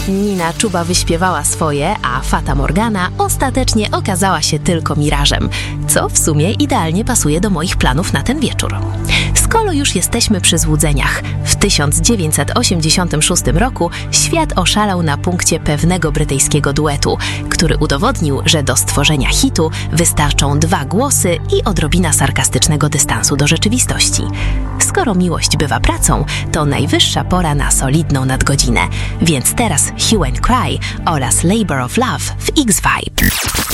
Nina Chuba wyśpiewała swoje, a Fata Morgana ostatecznie okazała się tylko mirażem, co w sumie idealnie pasuje do moich planów na ten wieczór. Skoro już jesteśmy przy złudzeniach, w 1986 roku świat oszalał na punkcie pewnego brytyjskiego duetu, który udowodnił, że do stworzenia hitu wystarczą 2 głosy i odrobina sarkastycznego dystansu do rzeczywistości. Skoro miłość bywa pracą, to najwyższa pora na solidną nadgodzinę, więc teraz Hue and Cry oraz Labor of Love w X-Vibe.